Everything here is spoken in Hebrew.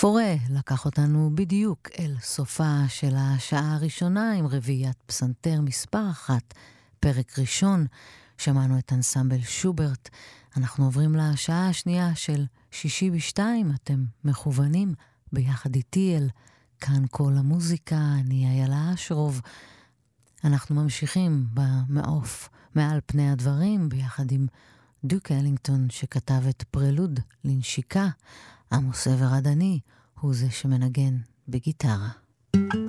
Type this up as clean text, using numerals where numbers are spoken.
פורה לקח אותנו בדיוק אל סופה של השעה הראשונה עם רביעיית פסנתר מספר 1, פרק ראשון. שמענו את אנסמבל שוברט. אנחנו עוברים לשעה השנייה של שישי בשתיים. אתם מכוונים ביחד איתי אל כאן כל המוזיקה. אני איילה אשרוב. אנחנו ממשיכים במעוף מעל פני הדברים ביחד עם דוק אלינגטון שכתב את פרלוד לנשיקה. עמוס עבר עדני הוא זה שמנגן בגיטרה.